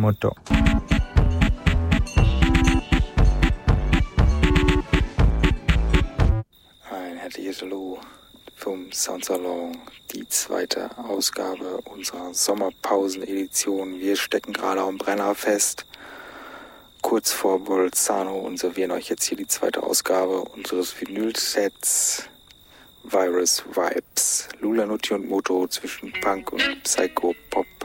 Motto. Ein herzliches Hallo vom Soundsalon, die zweite Ausgabe unserer Sommerpausen-Edition. Wir stecken gerade am Brennerfest, kurz vor Bolzano, und servieren euch jetzt hier die zweite Ausgabe unseres Vinyl-Sets Virus Vibes, Lula Nutti und Moto zwischen Punk und Psycho-Pop.